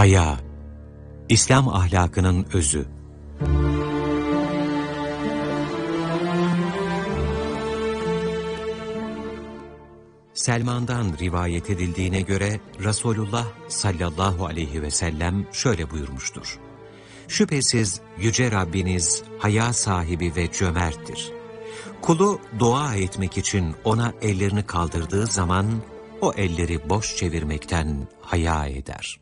Haya, İslam ahlakının özü. Selman'dan rivayet edildiğine göre Resulullah sallallahu aleyhi ve sellem şöyle buyurmuştur. Şüphesiz Yüce Rabbiniz haya sahibi ve cömerttir. Kulu dua etmek için ona ellerini kaldırdığı zaman o elleri boş çevirmekten haya eder.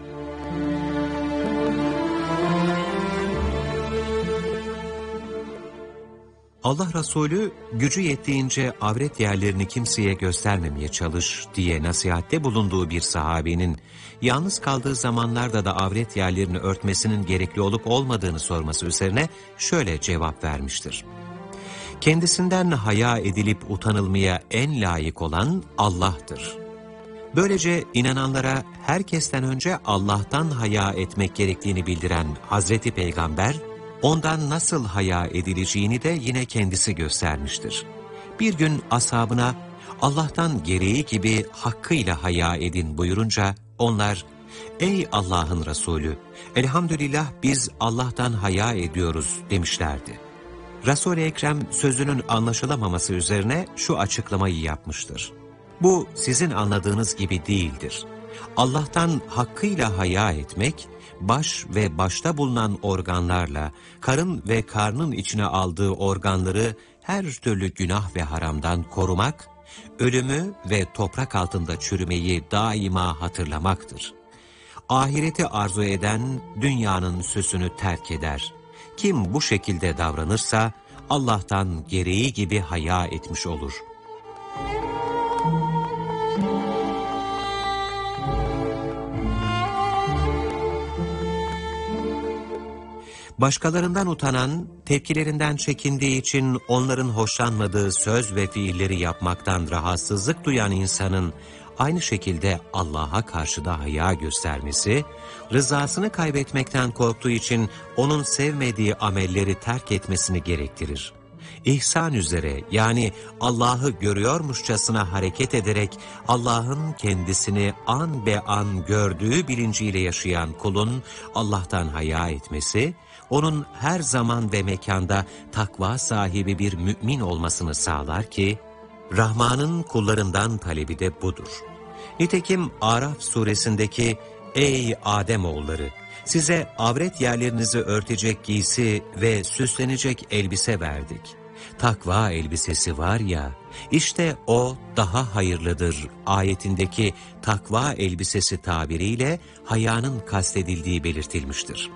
Allah Resulü gücü yettiğince avret yerlerini kimseye göstermemeye çalış diye nasihatte bulunduğu bir sahabenin yalnız kaldığı zamanlarda da avret yerlerini örtmesinin gerekli olup olmadığını sorması üzerine şöyle cevap vermiştir. Kendisinden haya edilip utanılmaya en layık olan Allah'tır. Böylece inananlara herkesten önce Allah'tan haya etmek gerektiğini bildiren Hazreti Peygamber, ondan nasıl haya edileceğini de yine kendisi göstermiştir. Bir gün ashabına Allah'tan gereği gibi hakkıyla haya edin buyurunca onlar, ''Ey Allah'ın Resulü, elhamdülillah biz Allah'tan haya ediyoruz.'' demişlerdi. Resul-i Ekrem sözünün anlaşılamaması üzerine şu açıklamayı yapmıştır. Bu sizin anladığınız gibi değildir. Allah'tan hakkıyla haya etmek, baş ve başta bulunan organlarla karın ve karnın içine aldığı organları her türlü günah ve haramdan korumak, ölümü ve toprak altında çürümeyi daima hatırlamaktır. Ahireti arzu eden dünyanın süsünü terk eder. Kim bu şekilde davranırsa Allah'tan gereği gibi haya etmiş olur. Başkalarından utanan, tepkilerinden çekindiği için onların hoşlanmadığı söz ve fiilleri yapmaktan rahatsızlık duyan insanın aynı şekilde Allah'a karşı da haya göstermesi, rızasını kaybetmekten korktuğu için onun sevmediği amelleri terk etmesini gerektirir. İhsan üzere, yani Allah'ı görüyormuşçasına hareket ederek Allah'ın kendisini an be an gördüğü bilinciyle yaşayan kulun Allah'tan haya etmesi, onun her zaman ve mekanda takva sahibi bir mümin olmasını sağlar ki, Rahman'ın kullarından talebi de budur. Nitekim Araf suresindeki "Ey Ademoğulları! Size avret yerlerinizi örtecek giysi ve süslenecek elbise verdik. Takva elbisesi var ya, işte o daha hayırlıdır" ayetindeki takva elbisesi tabiriyle hayanın kastedildiği belirtilmiştir.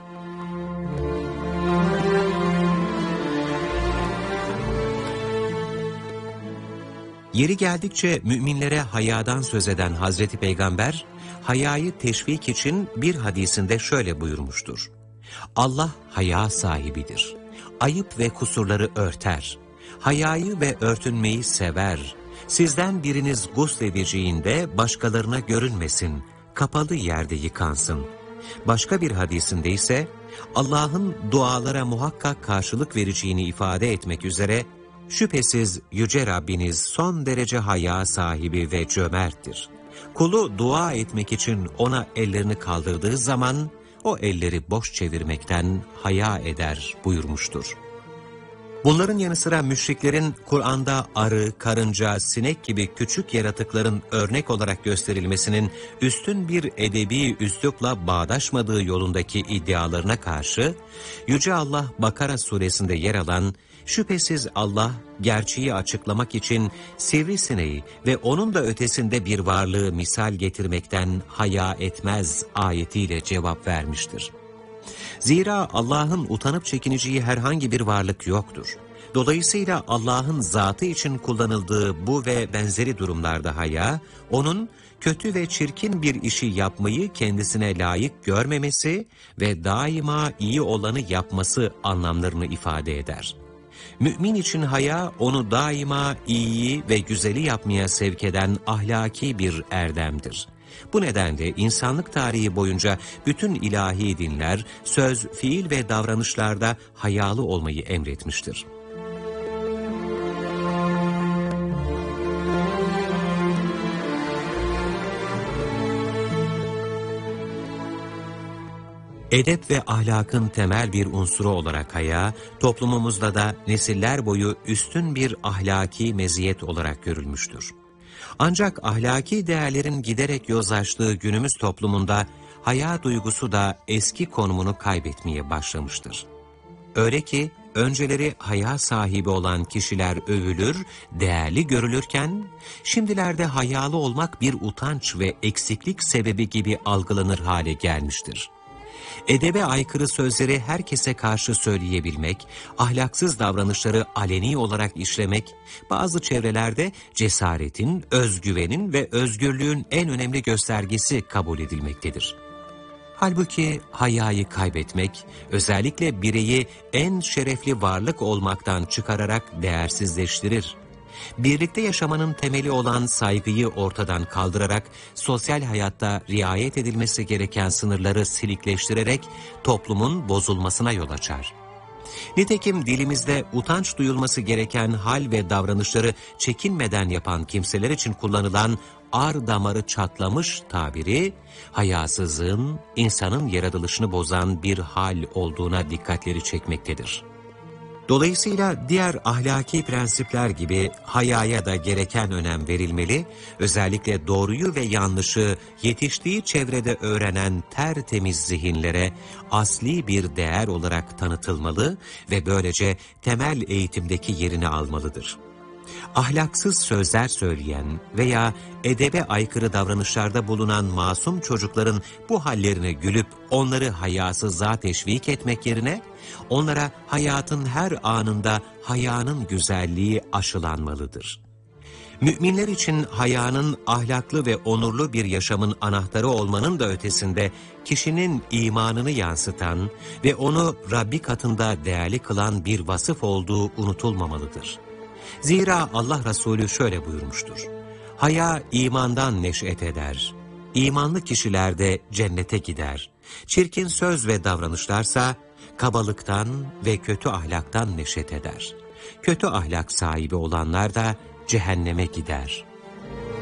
Yeri geldikçe müminlere hayadan söz eden Hazreti Peygamber, hayayı teşvik için bir hadisinde şöyle buyurmuştur. Allah haya sahibidir. Ayıp ve kusurları örter. Hayayı ve örtünmeyi sever. Sizden biriniz gusledeceğinde başkalarına görünmesin. Kapalı yerde yıkansın. Başka bir hadisinde ise Allah'ın dualara muhakkak karşılık vereceğini ifade etmek üzere, şüphesiz Yüce Rabbiniz son derece haya sahibi ve cömerttir. Kulu dua etmek için ona ellerini kaldırdığı zaman o elleri boş çevirmekten haya eder buyurmuştur. Bunların yanı sıra müşriklerin Kur'an'da arı, karınca, sinek gibi küçük yaratıkların örnek olarak gösterilmesinin üstün bir edebi üslupla bağdaşmadığı yolundaki iddialarına karşı, Yüce Allah Bakara suresinde yer alan "Şüphesiz Allah gerçeği açıklamak için sivrisineği ve onun da ötesinde bir varlığı misal getirmekten haya etmez" ayetiyle cevap vermiştir. Zira Allah'ın utanıp çekineceği herhangi bir varlık yoktur. Dolayısıyla Allah'ın zatı için kullanıldığı bu ve benzeri durumlarda haya, onun kötü ve çirkin bir işi yapmayı kendisine layık görmemesi ve daima iyi olanı yapması anlamlarını ifade eder. Mümin için haya, onu daima iyiyi ve güzeli yapmaya sevk eden ahlaki bir erdemdir. Bu nedenle insanlık tarihi boyunca bütün ilahi dinler, söz, fiil ve davranışlarda hayalı olmayı emretmiştir. Edep ve ahlakın temel bir unsuru olarak haya, toplumumuzda da nesiller boyu üstün bir ahlaki meziyet olarak görülmüştür. Ancak ahlaki değerlerin giderek yozlaştığı günümüz toplumunda haya duygusu da eski konumunu kaybetmeye başlamıştır. Öyle ki önceleri haya sahibi olan kişiler övülür, değerli görülürken, şimdilerde hayalı olmak bir utanç ve eksiklik sebebi gibi algılanır hale gelmiştir. Edebe aykırı sözleri herkese karşı söyleyebilmek, ahlaksız davranışları aleni olarak işlemek, bazı çevrelerde cesaretin, özgüvenin ve özgürlüğün en önemli göstergesi kabul edilmektedir. Halbuki hayayı kaybetmek, özellikle bireyi en şerefli varlık olmaktan çıkararak değersizleştirir. Birlikte yaşamanın temeli olan saygıyı ortadan kaldırarak, sosyal hayatta riayet edilmesi gereken sınırları silikleştirerek toplumun bozulmasına yol açar. Nitekim dilimizde utanç duyulması gereken hal ve davranışları çekinmeden yapan kimseler için kullanılan ar damarı çatlamış tabiri, hayasızlığın insanın yaratılışını bozan bir hal olduğuna dikkatleri çekmektedir. Dolayısıyla diğer ahlaki prensipler gibi hayaya da gereken önem verilmeli, özellikle doğruyu ve yanlışı yetiştiği çevrede öğrenen tertemiz zihinlere asli bir değer olarak tanıtılmalı ve böylece temel eğitimdeki yerini almalıdır. Ahlaksız sözler söyleyen veya edebe aykırı davranışlarda bulunan masum çocukların bu hallerine gülüp onları hayasızlığa teşvik etmek yerine, onlara hayatın her anında hayanın güzelliği aşılanmalıdır. Müminler için hayanın ahlaklı ve onurlu bir yaşamın anahtarı olmanın da ötesinde kişinin imanını yansıtan ve onu Rabbi katında değerli kılan bir vasıf olduğu unutulmamalıdır. Zira Allah Resulü şöyle buyurmuştur: haya imandan neş'et eder. İmanlı kişiler de cennete gider. Çirkin söz ve davranışlarsa kabalıktan ve kötü ahlaktan neş'et eder. Kötü ahlak sahibi olanlar da cehenneme gider.